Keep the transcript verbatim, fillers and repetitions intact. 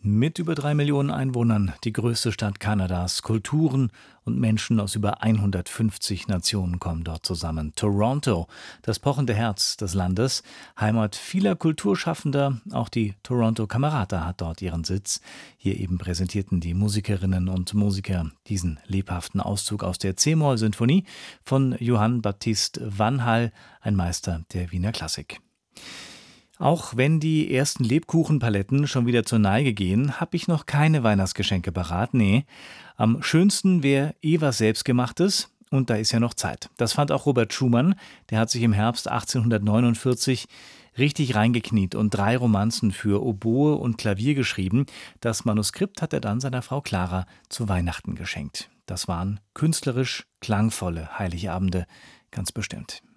Mit über drei Millionen Einwohnern, die größte Stadt Kanadas, Kulturen und Menschen aus über hundertfünfzig Nationen kommen dort zusammen. Toronto, das pochende Herz des Landes, Heimat vieler Kulturschaffender, auch die Toronto Camerata hat dort ihren Sitz. Hier eben präsentierten die Musikerinnen und Musiker diesen lebhaften Auszug aus der C-Moll-Sinfonie von Johann Baptist van Hall, ein Meister der Wiener Klassik. Auch wenn die ersten Lebkuchenpaletten schon wieder zur Neige gehen, habe ich noch keine Weihnachtsgeschenke parat. Nee, am schönsten wäre eh was Selbstgemachtes. Und da ist ja noch Zeit. Das fand auch Robert Schumann. Der hat sich im Herbst achtzehnhundertneunundvierzig richtig reingekniet und drei Romanzen für Oboe und Klavier geschrieben. Das Manuskript hat er dann seiner Frau Clara zu Weihnachten geschenkt. Das waren künstlerisch klangvolle Heiligabende, ganz bestimmt.